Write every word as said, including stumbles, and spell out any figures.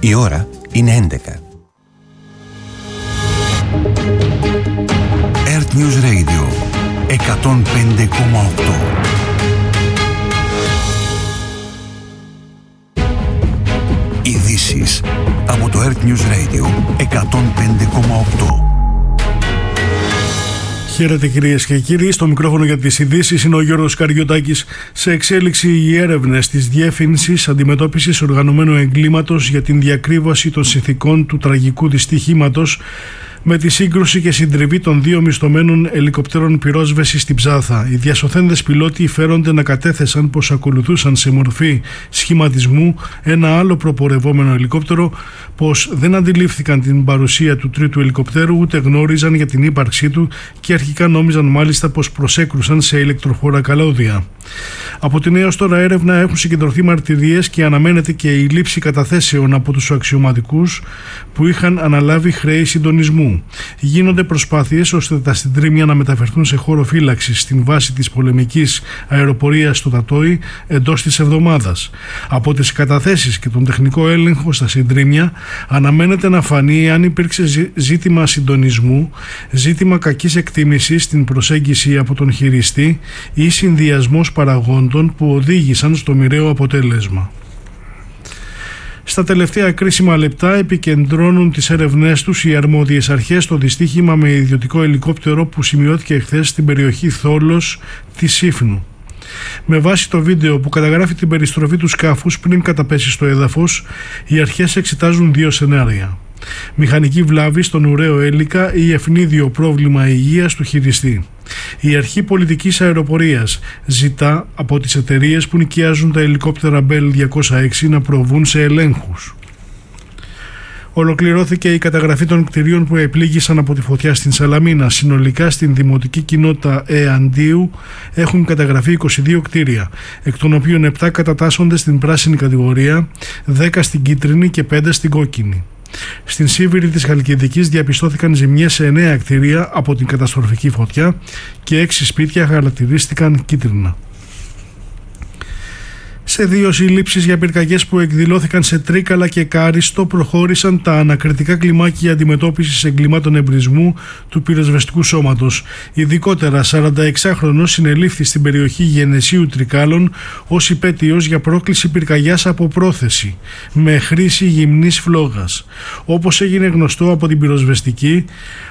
Η ώρα είναι έντεκα. Earth News Radio εκατόν πέντε κόμμα οκτώ. Ειδήσεις από το Earth News Radio εκατόν πέντε κόμμα οκτώ. Χαίρετε κυρίες και κύριοι, στο μικρόφωνο για τις ειδήσεις είναι ο Γιώργος Καριωτάκης. Σε εξέλιξη οι έρευνες της Διεύθυνσης Αντιμετώπισης Οργανωμένου Εγκλήματος για την διακρύβωση των συνθηκών του τραγικού δυστυχήματος με τη σύγκρουση και συντριβή των δύο μισθωμένων ελικοπτέρων πυρόσβεσης στην Ψάθα. Οι διασωθέντες πιλότοι φέρονται να κατέθεσαν πως ακολουθούσαν σε μορφή σχηματισμού ένα άλλο προπορευόμενο ελικόπτερο, πως δεν αντιλήφθηκαν την παρουσία του τρίτου ελικοπτέρου, ούτε γνώριζαν για την ύπαρξή του και αρχικά νόμιζαν μάλιστα πως προσέκρουσαν σε ηλεκτροφόρα καλώδια. Από την έως τώρα έρευνα έχουν συγκεντρωθεί μαρτυρίες και αναμένεται και η λήψη καταθέσεων από τους αξιωματικούς που είχαν αναλάβει χρέη συντονισμού. Γίνονται προσπάθειες ώστε τα συντρίμμια να μεταφερθούν σε χώρο φύλαξης στην βάση της πολεμικής αεροπορίας του Τατόι εντός της εβδομάδας. Από τις καταθέσεις και τον τεχνικό έλεγχο στα συντρίμμια αναμένεται να φανεί αν υπήρξε ζήτημα συντονισμού, ζήτημα κακής εκτίμησης στην προσέγγιση από τον χειριστή ή συνδυασμός παραγόντων που οδήγησαν στο μοιραίο αποτέλεσμα. Στα τελευταία κρίσιμα λεπτά επικεντρώνουν τις έρευνές τους οι αρμόδιες αρχές στο δυστύχημα με ιδιωτικό ελικόπτερο που σημειώθηκε εχθές στην περιοχή Θόλος της Σύφνου. Με βάση το βίντεο που καταγράφει την περιστροφή του σκάφους πριν καταπέσει στο έδαφος, οι αρχές εξετάζουν δύο σενάρια: μηχανική βλάβη στον ουραίο έλικα ή ευνίδιο πρόβλημα υγείας του χειριστή. Η Αρχή Πολιτικής Αεροπορίας ζητά από τις εταιρείες που νοικιάζουν τα ελικόπτερα Bell διακόσια έξι να προβούν σε ελέγχους. Ολοκληρώθηκε η καταγραφή των κτηρίων που επλήγησαν από τη φωτιά στην Σαλαμίνα. Συνολικά στην δημοτική κοινότητα Εαντίου έχουν καταγραφεί είκοσι δύο κτίρια, εκ των οποίων επτά κατατάσσονται στην πράσινη κατηγορία, δέκα στην κίτρινη και πέντε στην κόκκινη. Στην Σίβηρη της Χαλκιδικής διαπιστώθηκαν ζημιές σε εννέα κτίρια από την καταστροφική φωτιά και έξι σπίτια χαρακτηρίστηκαν κίτρινα. Σε δύο συλλήψεις για πυρκαγιές που εκδηλώθηκαν σε Τρίκαλα και Κάριστο προχώρησαν τα ανακριτικά κλιμάκια αντιμετώπισης εγκλημάτων εμπρισμού του πυροσβεστικού σώματος. Ειδικότερα, σαρανταεξάχρονος συνελήφθη στην περιοχή Γενεσίου Τρικάλων ως υπέτειος για πρόκληση πυρκαγιάς από πρόθεση με χρήση γυμνής φλόγας. Όπως έγινε γνωστό από την πυροσβεστική,